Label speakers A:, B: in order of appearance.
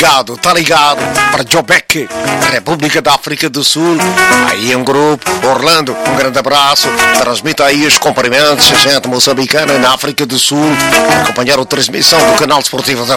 A: ligado, para Jobeck, República da África do Sul. Aí um grupo, Orlando, um grande abraço. Transmite aí os cumprimentos, gente moçambicana na África do Sul. Acompanhar a transmissão do canal esportivo da